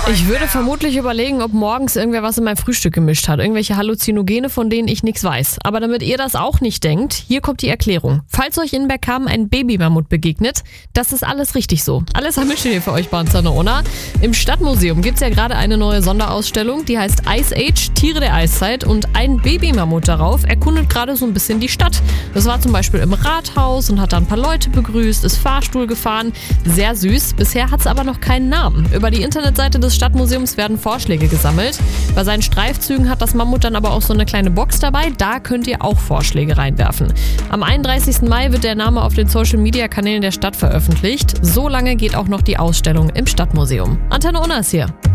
Ich würde vermutlich überlegen, ob morgens irgendwer was in mein Frühstück gemischt hat. Irgendwelche Halluzinogene, von denen ich nichts weiß. Aber damit ihr das auch nicht denkt, hier kommt die Erklärung. Falls euch in Bergkamen ein Babymammut begegnet, das ist alles richtig so. Alles haben wir hier für euch bei Antenne. Im Stadtmuseum gibt's ja gerade eine neue Sonderausstellung, die heißt Ice Age, Tiere der Eiszeit. Und ein Babymammut darauf erkundet gerade so ein bisschen die Stadt. Das war zum Beispiel im Rathaus und hat da ein paar Leute begrüßt, ist Fahrstuhl gefahren. Sehr süß. Bisher hat's aber noch keinen Namen. Über die Internetseite des Stadtmuseums werden Vorschläge gesammelt. Bei seinen Streifzügen hat das Mammut dann aber auch so eine kleine Box dabei. Da könnt ihr auch Vorschläge reinwerfen. Am 31. Mai wird der Name auf den Social-Media-Kanälen der Stadt veröffentlicht. So lange geht auch noch die Ausstellung im Stadtmuseum. Antenne Unna ist hier.